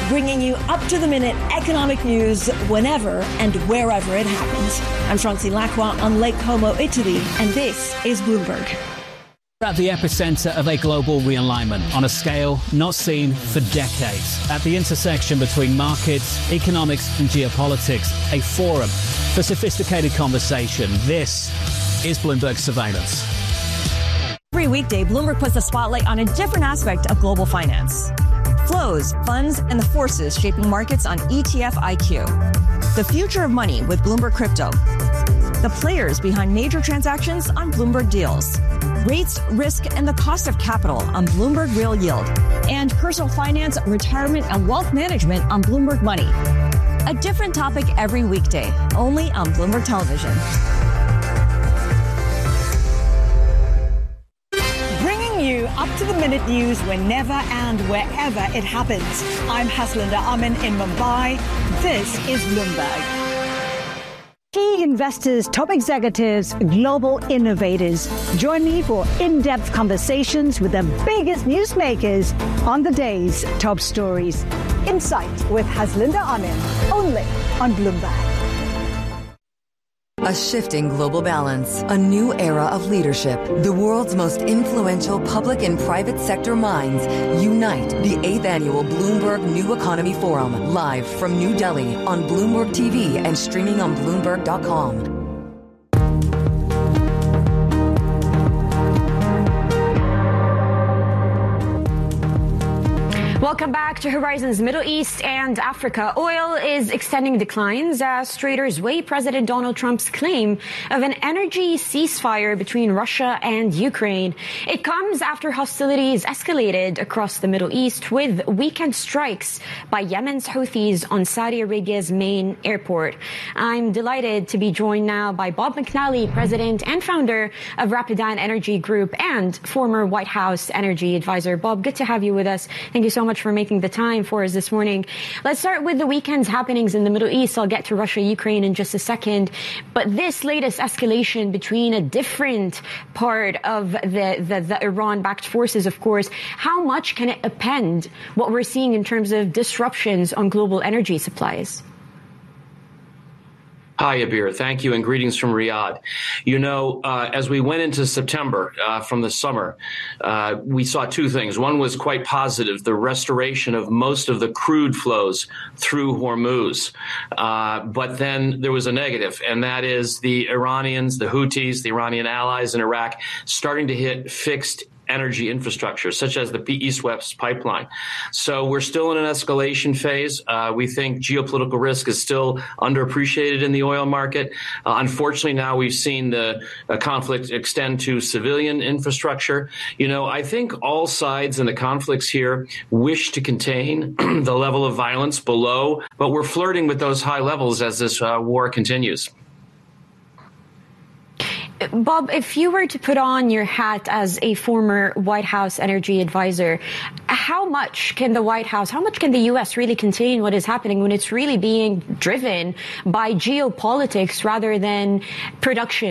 bringing you up-to-the-minute economic news whenever and wherever it happens. I'm Francine Lacroix on Lake Como, Italy, and this is Bloomberg. We're at the epicenter of a global realignment on a scale not seen for decades. At the intersection between markets, economics and geopolitics, a forum for sophisticated conversation. This is Bloomberg Surveillance. Every weekday, Bloomberg puts the spotlight on a different aspect of global finance. Flows, funds, and the forces shaping markets on ETF IQ. The future of money with Bloomberg Crypto. The players behind major transactions on Bloomberg Deals. Rates, risk, and the cost of capital on Bloomberg Real Yield. And personal finance, retirement, and wealth management on Bloomberg Money. A different topic every weekday, only on Bloomberg Television. You up-to-the-minute news whenever and wherever it happens. I'm Haslinda Amin in Mumbai. This is Bloomberg. Key investors, top executives, global innovators. Join me for in-depth conversations with the biggest newsmakers on the day's top stories. Insight with Haslinda Amin, only on Bloomberg. A shifting global balance, a new era of leadership. The world's most influential public and private sector minds unite. The 8th annual Bloomberg New Economy Forum, live from New Delhi on Bloomberg TV and streaming on Bloomberg.com. Welcome back to Horizons Middle East and Africa. Oil is extending declines as traders weigh President Donald Trump's claim of an energy ceasefire between Russia and Ukraine. It comes after hostilities escalated across the Middle East with weekend strikes by Yemen's Houthis on Saudi Arabia's main airport. I'm delighted to be joined now by Bob McNally, president and founder of Rapidan Energy Group and former White House energy advisor. Bob, good to have you with us. Thank you so much for making the time for us this morning. Let's start with the weekend's happenings in the Middle East. I'll get to Russia, Ukraine in just a second. But this latest escalation between a different part of the Iran-backed forces, of course, how much can it upend what we're seeing in terms of disruptions on global energy supplies? Hi, Abir. Thank you, and greetings from Riyadh. You know, as we went into September from the summer, we saw two things. One was quite positive, the restoration of most of the crude flows through Hormuz. But then there was a negative, and that is the Iranians, the Houthis, the Iranian allies in Iraq, starting to hit fixed energy infrastructure, such as the East-West pipeline. So we're still in an escalation phase. We think geopolitical risk is still underappreciated in the oil market. Unfortunately, now we've seen the conflict extend to civilian infrastructure. You know, I think all sides in the conflicts here wish to contain the level of violence below, but we're flirting with those high levels as this war continues. Bob, if you were to put on your hat as a former White House energy advisor, how much can the White House, how much can the U.S. really contain what is happening when it's really being driven by geopolitics rather than production?